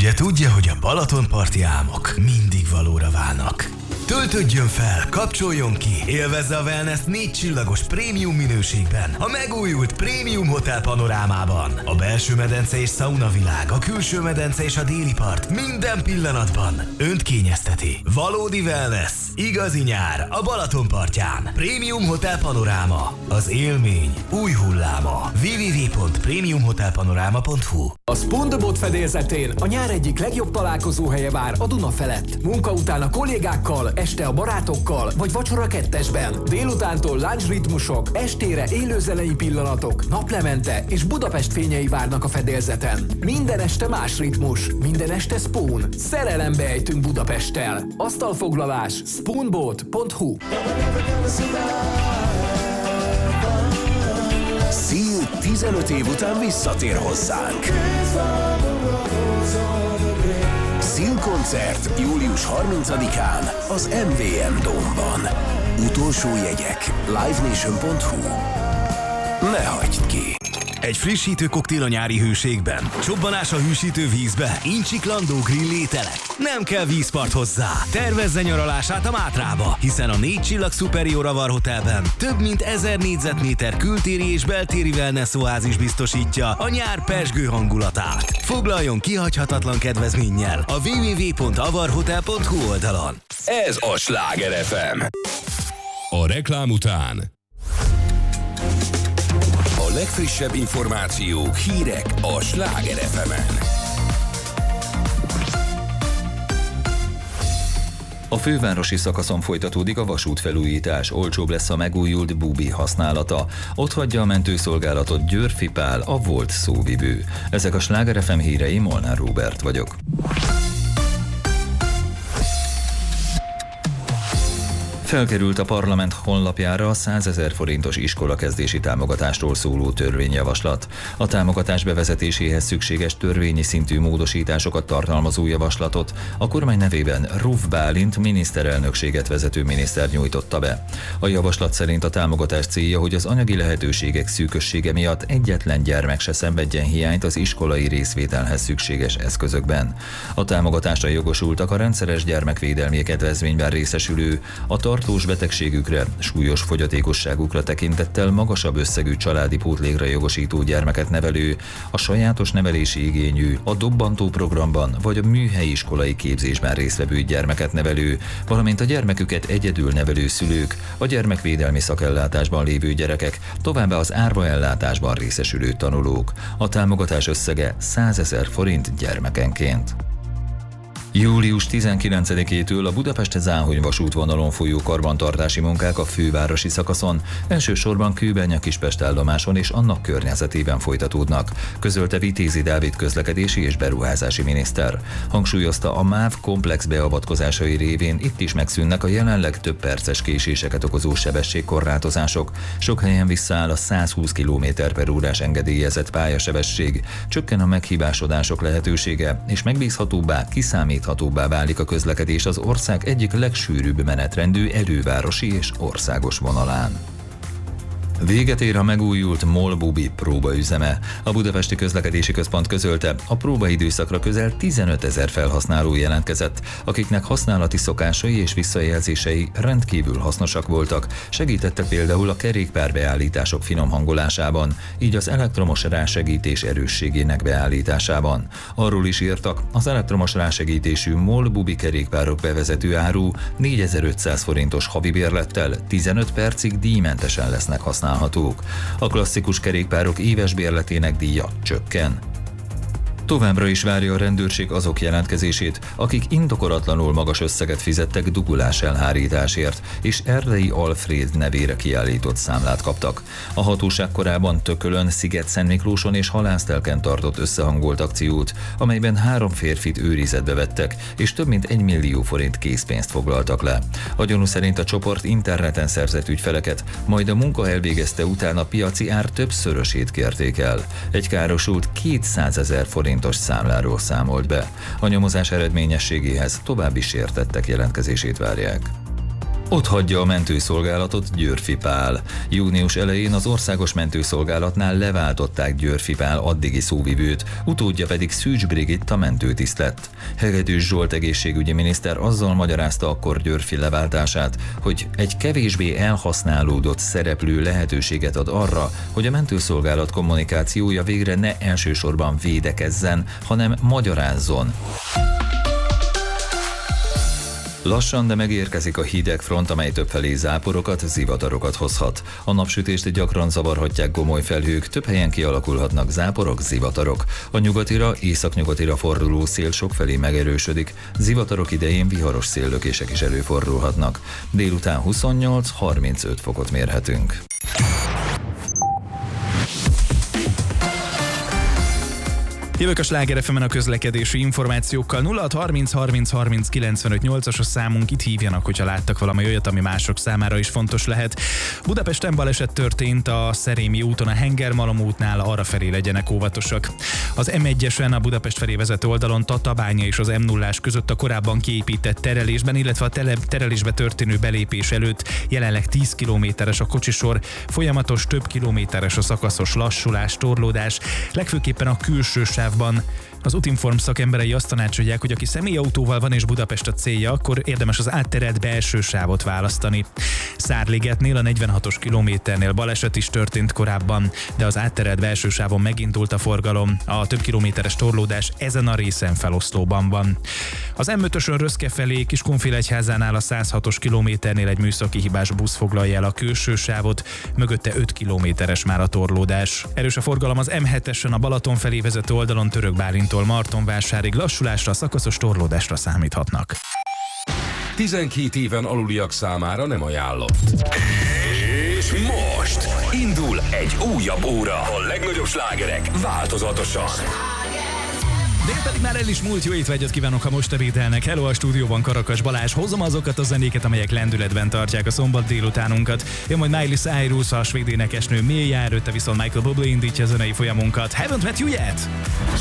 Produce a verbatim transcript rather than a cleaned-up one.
Ugye tudja, hogy a Balatonparti álmok mindig valóra válnak. Töltődjön fel, kapcsoljon ki, élvezze a wellness négy csillagos prémium minőségben, a megújult Prémium Hotel panorámában. A belső medence és szauna világ, a külső medence és a déli part minden pillanatban önt kényezteti. Valódi wellness, igazi nyár a Balatonpartján. Prémium Hotel panoráma, az élmény új hulláma. double-u double-u double-u pont premium hotel panorama pont hu. A SpoonTheBot fedélzetén a nyár egyik legjobb találkozóhelye vár a Duna felett. Munka után a kollégákkal, este a barátokkal, vagy vacsora kettesben. Délutántól lunch ritmusok, estére élőzenei pillanatok, naplemente és Budapest fényei várnak a fedélzeten. Minden este más ritmus, minden este Spoon. Szerelembe ejtünk Budapesttel. Asztalfoglalás spoonboat pont hu. Seal tizenöt év után visszatér hozzánk. Seal koncert július harmincadikán az em vé em Dome-ban. Utolsó jegyek live nation pont hu. Ne hagyd ki! Egy frissítő koktél a nyári hőségben, csobbanás a hűsítő vízbe, incsiklandó grill ételek. Nem kell vízpart hozzá. Tervezze nyaralását a Mátrába, hiszen a négy csillag Superior Avar Hotelben több mint ezer négyzetméter kültéri és beltéri wellness oázis biztosítja a nyár pezsgő hangulatát. Foglaljon kihagyhatatlan kedvezménnyel a double-u double-u double-u pont avarhotel pont hu oldalon. Ez a Sláger ef em. A reklám után A legfrissebb információk, hírek a Sláger ef emen. A fővárosi szakaszon folytatódik a vasútfelújítás, olcsóbb lesz a megújult bubi használata. Ott hagyja a mentőszolgálatot Győrfi Pál, a volt szóvivő. Ezek a Sláger ef em hírei, Molnár Róbert vagyok. Felkerült a parlament honlapjára a százezer forintos iskolakezdési támogatásról szóló törvényjavaslat. A támogatás bevezetéséhez szükséges törvényi szintű módosításokat tartalmazó javaslatot a kormány nevében Ruf Bálint miniszterelnökséget vezető miniszter nyújtotta be. A javaslat szerint a támogatás célja, hogy az anyagi lehetőségek szűkössége miatt egyetlen gyermek se szenvedjen hiányt az iskolai részvételhez szükséges eszközökben. A támogatásra jogosultak a rendszeres gyermekvédelmi kedvezményben részesülő, a tartós betegségükre, súlyos fogyatékosságukra tekintettel magasabb összegű családi pótlékra jogosító gyermeket nevelő, a sajátos nevelési igényű, a dobbantó programban vagy a műhelyi iskolai képzésben résztvevő gyermeket nevelő, valamint a gyermeküket egyedül nevelő szülők, a gyermekvédelmi szakellátásban lévő gyerekek, továbbá az árva ellátásban részesülő tanulók. A támogatás összege százezer forint gyermekenként. július tizenkilencedikétől a Budapest-Záhony vasútvonalon folyó karbantartási munkák a fővárosi szakaszon, elsősorban Kőbánya-Kispest állomáson és annak környezetében folytatódnak, közölte Vitézi Dávid közlekedési és beruházási miniszter. Hangsúlyozta, a MÁV komplex beavatkozásai révén itt is megszűnnek a jelenleg több perces késéseket okozó sebességkorlátozások, sok helyen visszaáll a százhúsz kilométer per órás engedélyezett pályasebesség, csökken a meghibásodások lehetősége, és megbízhatóbbá, kiszámíthatóbbá hatóbbá válik a közlekedés az ország egyik legsűrűbb menetrendű elővárosi és országos vonalán. Véget ér a megújult MOL Bubi próbaüzeme. A Budapesti Közlekedési Központ közölte, a próbaidőszakra közel tizenötezer felhasználó jelentkezett, akiknek használati szokásai és visszajelzései rendkívül hasznosak voltak, segítettek például a kerékpárbeállítások finom hangolásában, így az elektromos rásegítés erősségének beállításában. Arról is írtak, az elektromos rásegítésű MOL Bubi kerékpárok bevezető áru négyezer-ötszáz forintos havi bérlettel tizenöt percig díjmentesen lesznek használhatók. A klasszikus kerékpárok éves bérletének díja csökken. Továbbra is várja a rendőrség azok jelentkezését, akik indokolatlanul magas összeget fizettek dugulás elhárításért, és Erdei Alfréd nevére kiállított számlát kaptak. A hatóság korábban Tökölön, Sziget-Szentmiklóson és Halásztelken tartott összehangolt akciót, amelyben három férfit őrizetbe vettek, és több mint egy millió forint készpénzt foglaltak le. A gyanú szerint a csoport interneten szerzett ügyfeleket, majd a munka elvégezte után a piaci ár többszörösét kérték el. Egy károsult kétszázezer forint számláról számolt be. A nyomozás eredményességéhez további sértettek jelentkezését várják. Ott hagyja a mentőszolgálatot Győrfi Pál. Június elején az országos mentőszolgálatnál leváltották Győrfi Pál addigi szóvivőt, utódja pedig Szűcs Brigitta mentőtiszt lett. Hegedűs Zsolt egészségügyi miniszter azzal magyarázta akkor Győrfi leváltását, hogy egy kevésbé elhasználódott szereplő lehetőséget ad arra, hogy a mentőszolgálat kommunikációja végre ne elsősorban védekezzen, hanem magyarázzon. Lassan, de megérkezik a hideg front, amely többfelé záporokat, zivatarokat hozhat. A napsütést gyakran zavarhatják gomoly felhők, több helyen kialakulhatnak záporok, zivatarok. A nyugatira, északnyugatira forduló szél sokfelé megerősödik, zivatarok idején viharos széllökések is előfordulhatnak. Délután huszonnyolc-harmincöt fokot mérhetünk. Jövök a Sláger ef emen a közlekedési információkkal. nulla hat harminc harminc harminc kilencvenöt nyolcas a számunk, itt hívjanak, hogyha láttak valami olyat, ami mások számára is fontos lehet. Budapesten baleset történt a Szerémi úton, a Hengermalom útnál, arrafelé legyenek óvatosak. Az em egyesen a Budapest felé vezető oldalon Tatabánya és az em nullás között a korábban kiépített terelésben, illetve a tele- terelésbe történő belépés előtt jelenleg tíz kilométeres a kocsisor, folyamatos több kilométeres a szakaszos lassulás, torlódás, legfőképpen a külső sávban. Az Utinform szakemberei azt tanácsolják, hogy aki személyautóval van és Budapest a célja, akkor érdemes az átterelt belső sávot választani. Szárligetnél a negyvenhatos kilométernél baleset is történt korábban, de az átterelt belső sávon megindult a forgalom. A több kilométeres torlódás ezen a részen feloszlóban van. Az em ötösön Röszke felé Kiskunfélegyházánál a száz hatos kilométernél egy műszaki hibás busz foglalja el a külső sávot, mögötte öt kilométeres már a torlódás. Erős a forgalom az em hetesen a Balaton felé vezető oldalon Török Bálintól Martonvásárig, lassulásra, szakaszos torlódásra számíthatnak. tizenkét éven aluliak számára nem ajánlott. És most indul egy újabb óra. A legnagyobb slágerek változatosan. Dél pedig már el is múlt, jó étvágyat kívánok, ha most ebédelnek. Hello, a stúdióban Karakas Balázs. Hozom azokat a zenéket, amelyek lendületben tartják a szombat délutánunkat. Jön majd Miley Cyrus, a svéd énekesnő Mia, előtte viszont Michael Bublé indítja a zenei folyamunkat. Haven't met you yet!